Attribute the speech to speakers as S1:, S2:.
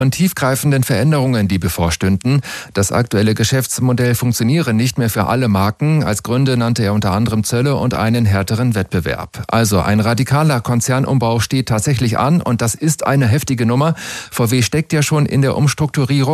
S1: Von tiefgreifenden Veränderungen, die bevorstünden. Das aktuelle Geschäftsmodell funktioniere nicht mehr für alle Marken. Als Gründe nannte er unter anderem Zölle und einen härteren Wettbewerb. Also ein radikaler Konzernumbau steht tatsächlich an und das ist eine heftige Nummer. VW steckt ja schon in der Umstrukturierung.